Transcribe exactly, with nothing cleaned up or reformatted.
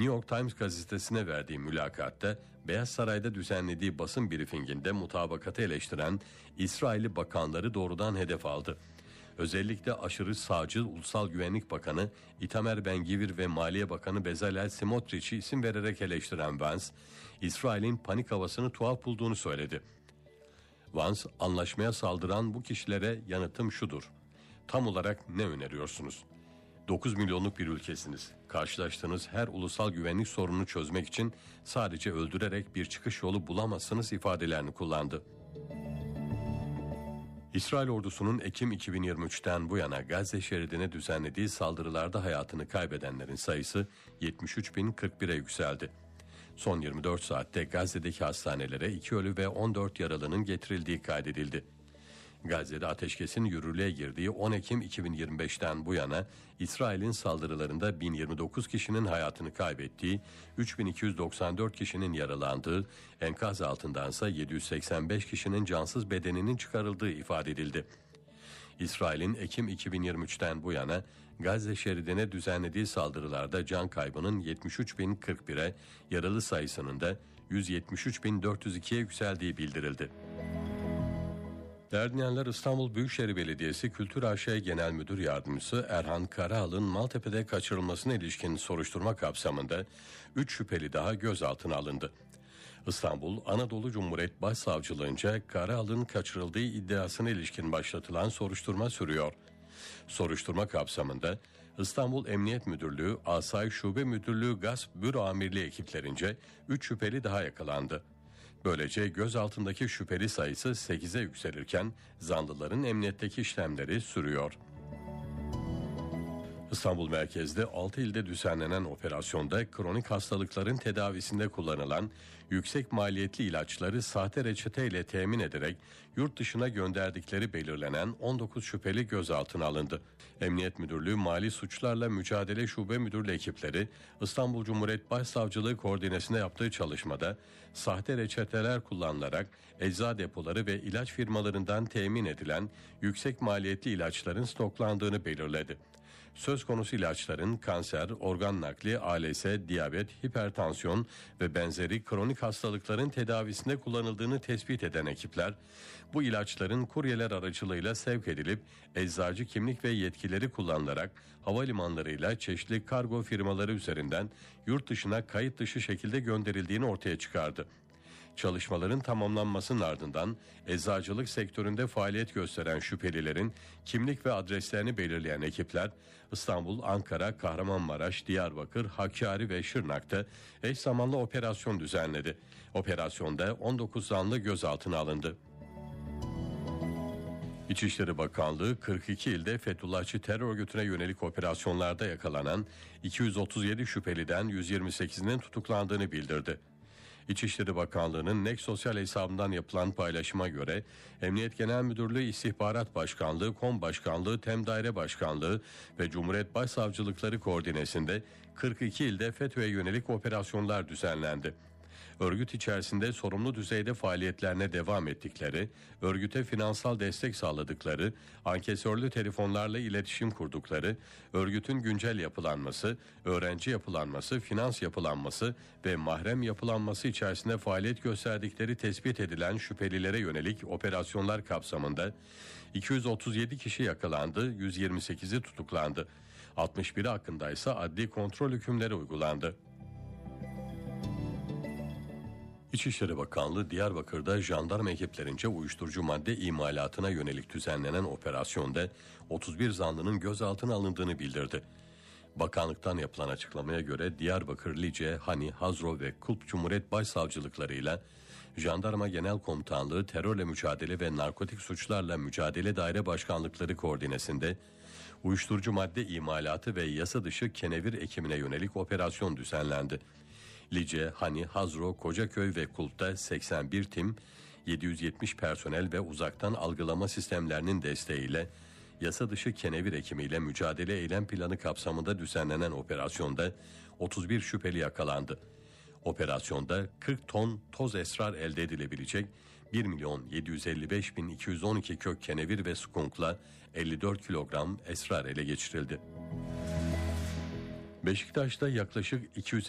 New York Times gazetesine verdiği mülakatta Beyaz Saray'da düzenlediği basın briefinginde mutabakatı eleştiren İsrailli bakanları doğrudan hedef aldı. Özellikle aşırı sağcı Ulusal Güvenlik Bakanı Itamar Ben-Gvir ve Maliye Bakanı Bezalel Smotrich'i isim vererek eleştiren Vance, İsrail'in panik havasını tuhaf bulduğunu söyledi. Vance, anlaşmaya saldıran bu kişilere yanıtım şudur: tam olarak ne öneriyorsunuz? dokuz milyonluk bir ülkesiniz. Karşılaştığınız her ulusal güvenlik sorununu çözmek için sadece öldürerek bir çıkış yolu bulamazsınız ifadelerini kullandı. İsrail ordusunun Ekim iki bin yirmi üçten bu yana Gazze şeridine düzenlediği saldırılarda hayatını kaybedenlerin sayısı yetmiş üç bin kırk bire yükseldi. Son yirmi dört saatte Gazze'deki hastanelere iki ölü ve on dört yaralının getirildiği kaydedildi. Gazze'de ateşkesin yürürlüğe girdiği on Ekim iki bin yirmi beşten bu yana İsrail'in saldırılarında bin yirmi dokuz kişinin hayatını kaybettiği, üç bin iki yüz doksan dört kişinin yaralandığı, enkaz altındansa yedi yüz seksen beş kişinin cansız bedeninin çıkarıldığı ifade edildi. İsrail'in Ekim iki bin yirmi üçten bu yana Gazze şeridine düzenlediği saldırılarda can kaybının yetmiş üç bin kırk bire, yaralı sayısının da yüz yetmiş üç bin dört yüz ikiye yükseldiği bildirildi. Değerli dinleyenler, İstanbul Büyükşehir Belediyesi Kültür A Ş Genel Müdür Yardımcısı Erhan Karahal'ın Maltepe'de kaçırılmasına ilişkin soruşturma kapsamında üç şüpheli daha gözaltına alındı. İstanbul Anadolu Cumhuriyet Başsavcılığınca Karahal'ın kaçırıldığı iddiasına ilişkin başlatılan soruşturma sürüyor. Soruşturma kapsamında İstanbul Emniyet Müdürlüğü, Asayiş Şube Müdürlüğü Gasp Büro Amirliği ekiplerince üç şüpheli daha yakalandı. Böylece gözaltındaki şüpheli sayısı sekize yükselirken zanlıların emniyetteki işlemleri sürüyor. İstanbul merkezde altı ilde düzenlenen operasyonda kronik hastalıkların tedavisinde kullanılan yüksek maliyetli ilaçları sahte reçeteyle temin ederek yurt dışına gönderdikleri belirlenen on dokuz şüpheli gözaltına alındı. Emniyet Müdürlüğü Mali Suçlarla Mücadele Şube Müdürlüğü ekipleri İstanbul Cumhuriyet Başsavcılığı koordinesinde yaptığı çalışmada sahte reçeteler kullanılarak ecza depoları ve ilaç firmalarından temin edilen yüksek maliyetli ilaçların stoklandığını belirledi. Söz konusu ilaçların kanser, organ nakli, A L S, diyabet, hipertansiyon ve benzeri kronik hastalıkların tedavisinde kullanıldığını tespit eden ekipler, bu ilaçların kuryeler aracılığıyla sevk edilip eczacı kimlik ve yetkileri kullanılarak havalimanlarıyla çeşitli kargo firmaları üzerinden yurt dışına kayıt dışı şekilde gönderildiğini ortaya çıkardı. Çalışmaların tamamlanmasının ardından eczacılık sektöründe faaliyet gösteren şüphelilerin kimlik ve adreslerini belirleyen ekipler İstanbul, Ankara, Kahramanmaraş, Diyarbakır, Hakkari ve Şırnak'ta eş zamanlı operasyon düzenledi. Operasyonda on dokuz zanlı gözaltına alındı. İçişleri Bakanlığı kırk iki ilde Fethullahçı terör örgütüne yönelik operasyonlarda yakalanan iki yüz otuz yedi şüpheliden yüz yirmi sekizinin tutuklandığını bildirdi. İçişleri Bakanlığı'nın Nek Sosyal hesabından yapılan paylaşıma göre Emniyet Genel Müdürlüğü, İstihbarat Başkanlığı, Kom Başkanlığı, Tem Daire Başkanlığı ve Cumhuriyet Başsavcılıkları koordinesinde kırk iki ilde FETÖ'ye yönelik operasyonlar düzenlendi. Örgüt içerisinde sorumlu düzeyde faaliyetlerine devam ettikleri, örgüte finansal destek sağladıkları, ankesörlü telefonlarla iletişim kurdukları, örgütün güncel yapılanması, öğrenci yapılanması, finans yapılanması ve mahrem yapılanması içerisinde faaliyet gösterdikleri tespit edilen şüphelilere yönelik operasyonlar kapsamında iki yüz otuz yedi kişi yakalandı, yüz yirmi sekizi tutuklandı. altmış biri hakkında ise adli kontrol hükümleri uygulandı. İçişleri Bakanlığı Diyarbakır'da jandarma ekiplerince uyuşturucu madde imalatına yönelik düzenlenen operasyonda otuz bir zanlının gözaltına alındığını bildirdi. Bakanlıktan yapılan açıklamaya göre Diyarbakır, Lice, Hani, Hazro ve Kulp Cumhuriyet Başsavcılıklarıyla Jandarma Genel Komutanlığı Terörle Mücadele ve Narkotik Suçlarla Mücadele Daire Başkanlıkları koordinesinde uyuşturucu madde imalatı ve yasa dışı kenevir ekimine yönelik operasyon düzenlendi. Lice, Hani, Hazro, Kocaköy ve Kulp'ta seksen bir tim, yedi yüz yetmiş personel ve uzaktan algılama sistemlerinin desteğiyle yasa dışı kenevir ekimiyle mücadele eylem planı kapsamında düzenlenen operasyonda otuz bir şüpheli yakalandı. Operasyonda kırk ton toz esrar elde edilebilecek bir milyon yedi yüz elli beş bin iki yüz on iki kök kenevir ve skunkla elli dört kilogram esrar ele geçirildi. Beşiktaş'ta yaklaşık iki yüz